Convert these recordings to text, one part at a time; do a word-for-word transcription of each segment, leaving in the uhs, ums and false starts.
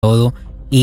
todo,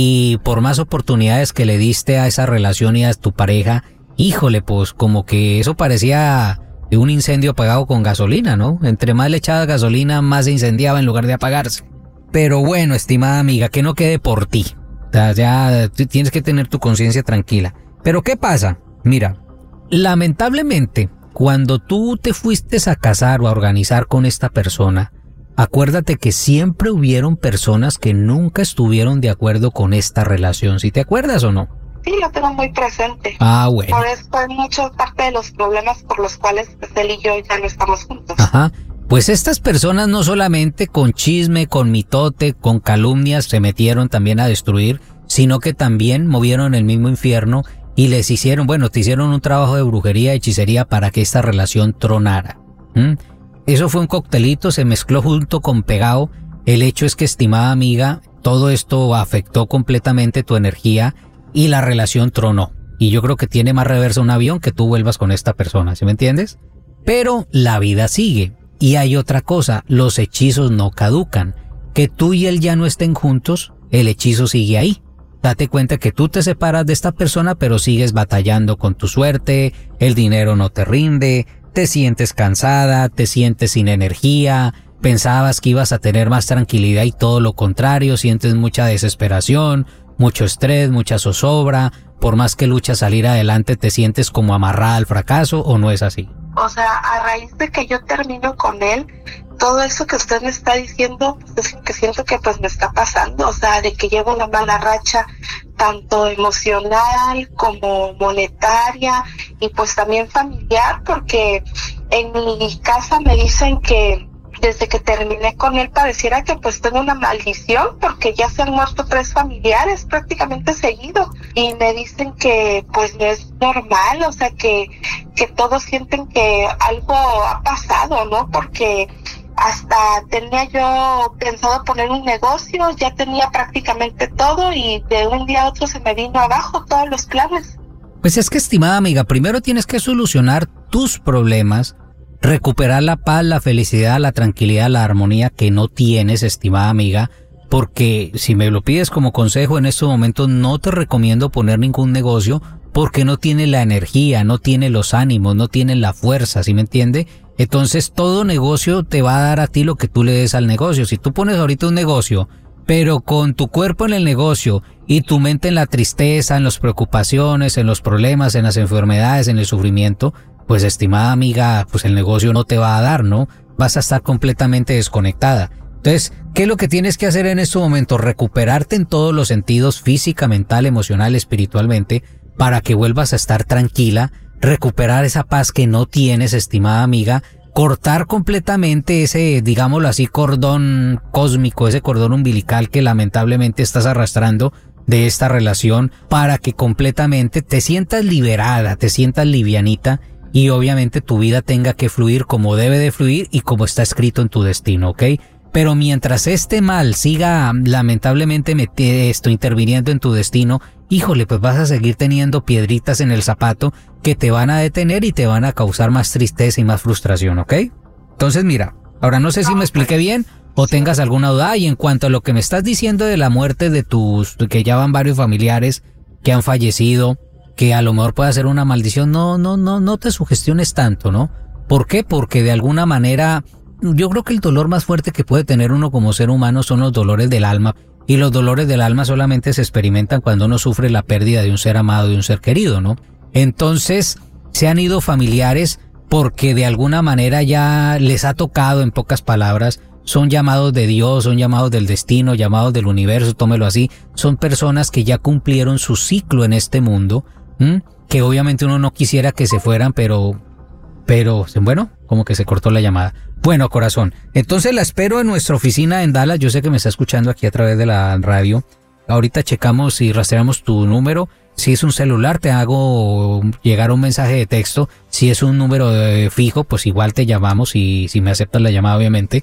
y por más oportunidades que le diste a esa relación y a tu pareja, híjole, pues como que eso parecía un incendio apagado con gasolina, ¿no? Entre más le echaba gasolina, más se incendiaba en lugar de apagarse. Pero bueno, estimada amiga, que no quede por ti. O sea, ya tienes que tener tu conciencia tranquila. Pero ¿qué pasa? Mira, lamentablemente, cuando tú te fuiste a casar o a organizar con esta persona, acuérdate que siempre hubieron personas que nunca estuvieron de acuerdo con esta relación. ¿Sí te acuerdas o no? Sí, lo tengo muy presente. Ah, bueno. Por eso hay mucha parte de los problemas por los cuales pues, él y yo ya no estamos juntos. Ajá. Pues estas personas no solamente con chisme, con mitote, con calumnias se metieron también a destruir, sino que también movieron el mismo infierno y les hicieron, bueno, te hicieron un trabajo de brujería, hechicería para que esta relación tronara. ¿Mm? Eso fue un coctelito, se mezcló junto con pegado. El hecho es que, estimada amiga, todo esto afectó completamente tu energía y la relación tronó. Y yo creo que tiene más reversa un avión que tú vuelvas con esta persona, ¿sí me entiendes? Pero la vida sigue. Y hay otra cosa, los hechizos no caducan. Que tú y él ya no estén juntos, el hechizo sigue ahí. Date cuenta que tú te separas de esta persona, pero sigues batallando con tu suerte, el dinero no te rinde, te sientes cansada, te sientes sin energía, pensabas que ibas a tener más tranquilidad y todo lo contrario, sientes mucha desesperación, mucho estrés, mucha zozobra, por más que luchas a salir adelante te sientes como amarrada al fracaso, ¿o no es así? O sea, a raíz de que yo termino con él, todo eso que usted me está diciendo, pues es lo que siento que pues me está pasando, o sea, de que llevo una mala racha, tanto emocional como monetaria y pues también familiar, porque en mi casa me dicen que desde que terminé con él pareciera que pues tengo una maldición porque ya se han muerto tres familiares prácticamente seguido y me dicen que pues no es normal, o sea que, que todos sienten que algo ha pasado, ¿no? Porque hasta tenía yo pensado poner un negocio, ya tenía prácticamente todo y de un día a otro se me vino abajo todos los planes. Pues es que, estimada amiga, primero tienes que solucionar tus problemas, recuperar la paz, la felicidad, la tranquilidad, la armonía que no tienes, estimada amiga, porque si me lo pides como consejo en estos momentos no te recomiendo poner ningún negocio porque no tiene la energía, no tiene los ánimos, no tiene la fuerza, ¿sí me entiende? Entonces todo negocio te va a dar a ti lo que tú le des al negocio. Si tú pones ahorita un negocio, pero con tu cuerpo en el negocio y tu mente en la tristeza, en las preocupaciones, en los problemas, en las enfermedades, en el sufrimiento, pues estimada amiga, pues el negocio no te va a dar, ¿no? Vas a estar completamente desconectada. Entonces, ¿qué es lo que tienes que hacer en este momento? Recuperarte en todos los sentidos, física, mental, emocional, espiritualmente, para que vuelvas a estar tranquila, recuperar esa paz que no tienes, estimada amiga, cortar completamente ese, digámoslo así, cordón cósmico, ese cordón umbilical que lamentablemente estás arrastrando de esta relación para que completamente te sientas liberada, te sientas livianita y obviamente tu vida tenga que fluir como debe de fluir y como está escrito en tu destino, ¿ok? Pero mientras este mal siga lamentablemente mete esto, interviniendo en tu destino, híjole, pues vas a seguir teniendo piedritas en el zapato que te van a detener y te van a causar más tristeza y más frustración, ¿ok? Entonces mira, ahora no sé si me expliqué bien o tengas alguna duda. Y en cuanto a lo que me estás diciendo de la muerte de tus, que ya van varios familiares que han fallecido, que a lo mejor puede ser una maldición, no, no, no, no te sugestiones tanto, ¿no? ¿Por qué? Porque de alguna manera, yo creo que el dolor más fuerte que puede tener uno como ser humano son los dolores del alma, y los dolores del alma solamente se experimentan cuando uno sufre la pérdida de un ser amado, de un ser querido, ¿no? Entonces, se han ido familiares porque de alguna manera ya les ha tocado, en pocas palabras, son llamados de Dios, son llamados del destino, llamados del universo, tómelo así, son personas que ya cumplieron su ciclo en este mundo, ¿m? Que obviamente uno no quisiera que se fueran, pero, pero, bueno, como que se cortó la llamada. Bueno, corazón, entonces la espero en nuestra oficina en Dallas, yo sé que me está escuchando aquí a través de la radio, ahorita checamos y rastreamos tu número, si es un celular te hago llegar un mensaje de texto, si es un número de fijo, pues igual te llamamos y si me aceptas la llamada obviamente,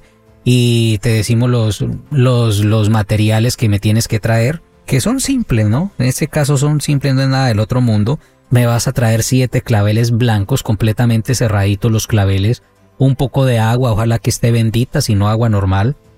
y te decimos los, los, los materiales que me tienes que traer, que son simples, ¿no? En este caso son simples, no es nada del otro mundo. Me vas a traer siete claveles blancos completamente cerraditos los claveles, un poco de agua, ojalá que esté bendita, si no agua normal,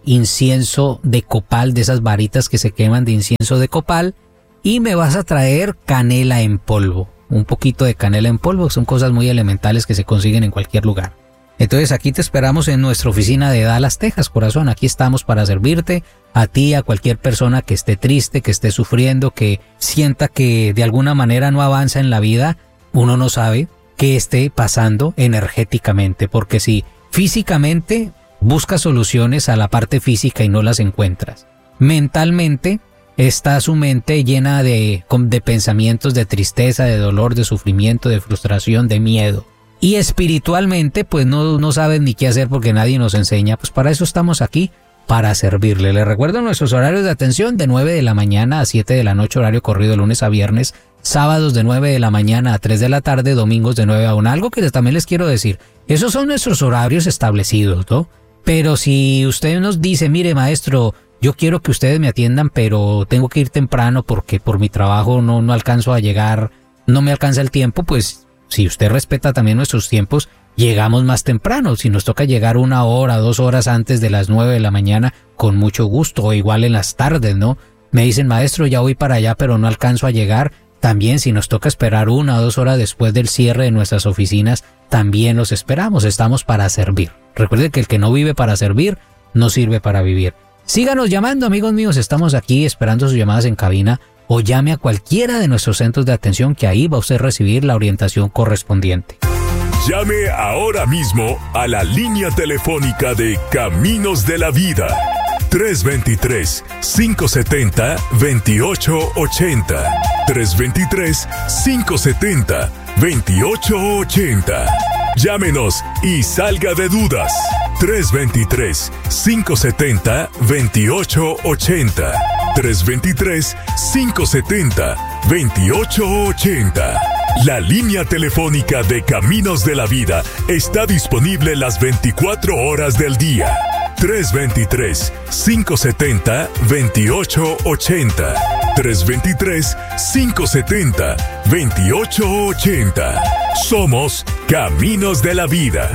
incienso de copal, de esas varitas que se queman de incienso de copal, y me vas a traer canela en polvo. Un poquito de canela en polvo, son cosas muy elementales que se consiguen en cualquier lugar. Entonces aquí te esperamos en nuestra oficina de Dallas, Texas, corazón. Aquí estamos para servirte a ti, a cualquier persona que esté triste, que esté sufriendo, que sienta que de alguna manera no avanza en la vida. Uno no sabe qué esté pasando energéticamente, porque si físicamente buscas soluciones a la parte física y no las encuentras, mentalmente está su mente llena de, de pensamientos de tristeza, de dolor, de sufrimiento, de frustración, de miedo. Y espiritualmente pues no, no sabes ni qué hacer porque nadie nos enseña. Pues para eso estamos aquí, para servirle. Les recuerdo nuestros horarios de atención: de nueve de la mañana a siete de la noche, horario corrido de lunes a viernes, sábados de nueve de la mañana a tres de la tarde, domingos de nueve a una. Algo que también les quiero decir, esos son nuestros horarios establecidos, ¿no? Pero si usted nos dice, mire maestro, yo quiero que ustedes me atiendan, pero tengo que ir temprano porque por mi trabajo no, no alcanzo a llegar, no me alcanza el tiempo, pues si usted respeta también nuestros tiempos, llegamos más temprano. Si nos toca llegar una hora, dos horas antes de las nueve de la mañana, con mucho gusto, o igual en las tardes, ¿no? Me dicen, maestro, ya voy para allá, pero no alcanzo a llegar. También si nos toca esperar una o dos horas después del cierre de nuestras oficinas, también los esperamos. Estamos para servir. Recuerden que el que no vive para servir, no sirve para vivir. Síganos llamando, amigos míos. Estamos aquí esperando sus llamadas en cabina, o llame a cualquiera de nuestros centros de atención, que ahí va usted a recibir la orientación correspondiente. Llame ahora mismo a la línea telefónica de Caminos de la Vida. tres dos tres, cinco siete cero, dos ocho ocho cero. tres dos tres, cinco siete cero, dos ocho ocho cero. Llámenos y salga de dudas. tres dos tres, cinco siete cero, dos ocho ocho cero. tres dos tres, cinco siete cero, dos ocho ocho cero. La línea telefónica de Caminos de la Vida está disponible las veinticuatro horas del día. tres dos tres, cinco siete cero, dos ocho ocho cero. tres dos tres, cinco siete cero, dos ocho ocho cero. Somos Caminos de la Vida.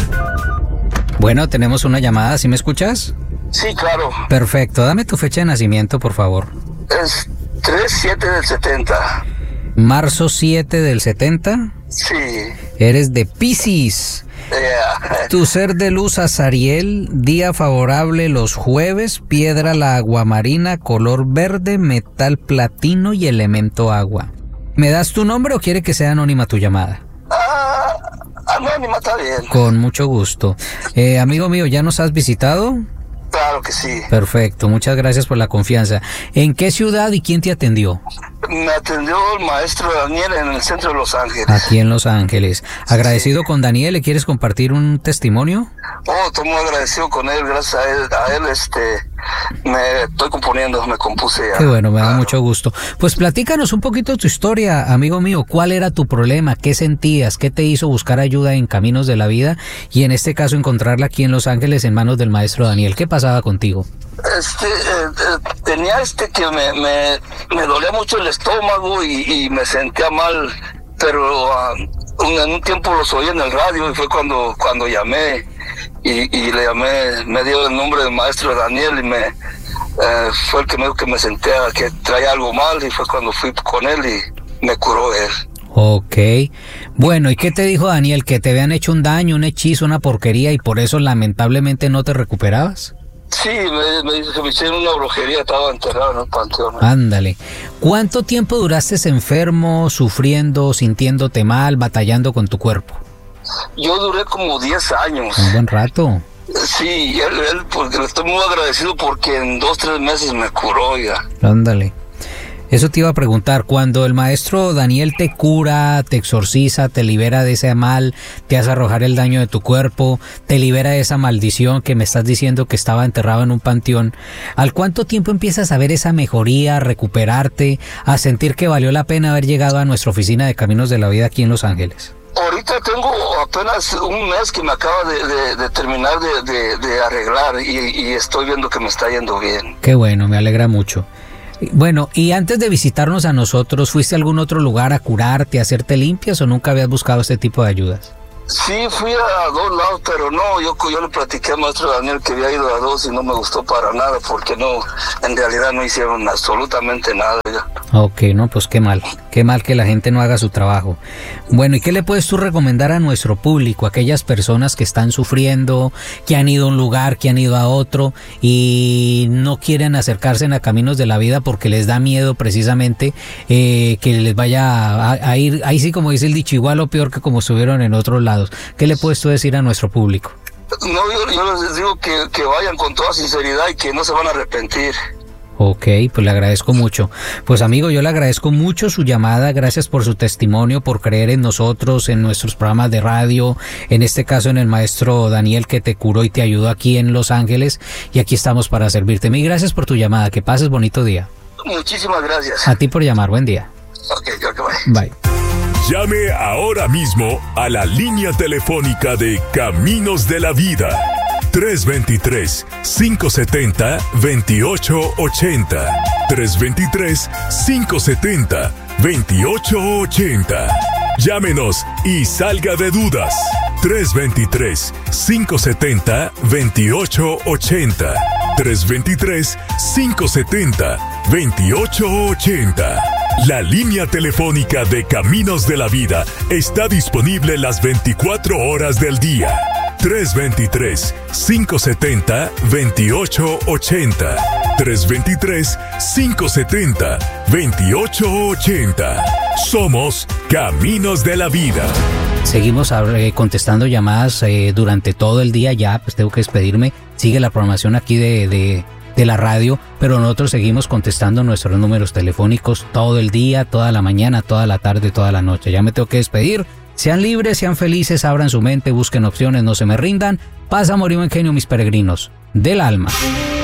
Bueno, tenemos una llamada, ¿sí me escuchas? Sí, claro. Perfecto, dame tu fecha de nacimiento, por favor. Es tres siete del setenta. Marzo siete del setenta. Sí. Eres de Piscis. Yeah. Tu ser de luz Azariel, día favorable los jueves, piedra la aguamarina, color verde, metal platino y elemento agua. ¿Me das tu nombre o quiere que sea anónima tu llamada? Ah, anónima está bien. Con mucho gusto. Eh, amigo mío, ¿ya nos has visitado? Claro que sí. Perfecto, muchas gracias por la confianza. ¿En qué ciudad y quién te atendió? Me atendió el maestro Daniel en el centro de Los Ángeles. Aquí en Los Ángeles. Agradecido sí. Con Daniel, ¿le quieres compartir un testimonio? Oh, estoy muy agradecido con él, gracias a él, a él este, me estoy componiendo, me compuse ya. Qué bueno, me da claro. mucho gusto. Pues platícanos un poquito tu historia, amigo mío. ¿Cuál era tu problema? ¿Qué sentías? ¿Qué te hizo buscar ayuda en Caminos de la Vida? Y en este caso encontrarla aquí en Los Ángeles en manos del maestro Daniel. ¿Qué pasaba contigo? Este, eh, eh, tenía este que me, me, me dolía mucho el estómago y, y me sentía mal, pero uh, un, en un tiempo los oí en el radio y fue cuando, cuando llamé y, y le llamé, me dio el nombre del maestro Daniel y me eh, fue el que me dijo que me sentía que traía algo mal y fue cuando fui con él y me curó él. Ok, bueno, ¿y qué te dijo Daniel? ¿Que te habían hecho un daño, un hechizo, una porquería y por eso lamentablemente no te recuperabas? Sí, me, me dijo que me hicieron una brujería, estaba enterrado en un panteón. Ándale. ¿Cuánto tiempo duraste enfermo, sufriendo, sintiéndote mal, batallando con tu cuerpo? Yo duré como diez años. Un buen rato. Sí, él, él, porque le estoy muy agradecido porque en dos, tres meses me curó ya. Ándale. Eso te iba a preguntar, cuando el maestro Daniel te cura, te exorciza, te libera de ese mal, te hace arrojar el daño de tu cuerpo, te libera de esa maldición que me estás diciendo que estaba enterrado en un panteón, ¿al cuánto tiempo empiezas a ver esa mejoría, a recuperarte, a sentir que valió la pena haber llegado a nuestra oficina de Caminos de la Vida aquí en Los Ángeles? Ahorita tengo apenas un mes que me acaba de, de, de terminar de, de, de arreglar y, y estoy viendo que me está yendo bien. Qué bueno, me alegra mucho. Bueno, y antes de visitarnos a nosotros, ¿fuiste a algún otro lugar a curarte, a hacerte limpias o nunca habías buscado este tipo de ayudas? Sí, fui a dos lados, pero no, yo, yo le platiqué al maestro Daniel que había ido a dos y no me gustó para nada, porque no, en realidad no hicieron absolutamente nada. Ya. Ok, no, pues qué mal, qué mal que la gente no haga su trabajo. Bueno, ¿y qué le puedes tú recomendar a nuestro público, a aquellas personas que están sufriendo, que han ido a un lugar, que han ido a otro y no quieren acercarse a Caminos de la Vida porque les da miedo precisamente eh, que les vaya a, a ir, ahí sí como dice el dicho, igual o peor que como estuvieron en otros lados? ¿Qué le puedes tú decir a nuestro público? No, yo, yo les digo que, que vayan con toda sinceridad y que no se van a arrepentir. Ok, pues le agradezco mucho. Pues amigo, yo le agradezco mucho su llamada, gracias por su testimonio, por creer en nosotros, en nuestros programas de radio, en este caso en el maestro Daniel que te curó y te ayudó aquí en Los Ángeles, y aquí estamos para servirte. Mil gracias por tu llamada, que pases bonito día. Muchísimas gracias. A ti por llamar, buen día. Ok, ok, bye. Bye. Llame ahora mismo a la línea telefónica de Caminos de la Vida. tres dos tres, cinco siete cero, dos ocho ocho cero. tres dos tres, cinco siete cero, dos ocho ocho cero. Llámenos y salga de dudas. tres dos tres, cinco siete cero, dos ocho ocho cero. tres dos tres, cinco siete cero, dos ocho ocho cero. La línea telefónica de Caminos de la Vida está disponible las veinticuatro horas del día. tres dos tres, cinco siete cero, dos ocho ocho cero. tres dos tres, cinco siete cero, dos ocho ocho cero. Somos Caminos de la Vida. Seguimos eh, contestando llamadas eh, durante todo el día. Ya pues tengo que despedirme. Sigue la programación aquí de, de, de la radio, pero nosotros seguimos contestando nuestros números telefónicos todo el día, toda la mañana, toda la tarde, toda la noche. Ya me tengo que despedir. Sean libres, sean felices, abran su mente, busquen opciones, no se me rindan. Paz, amor y buen genio, mis peregrinos del alma.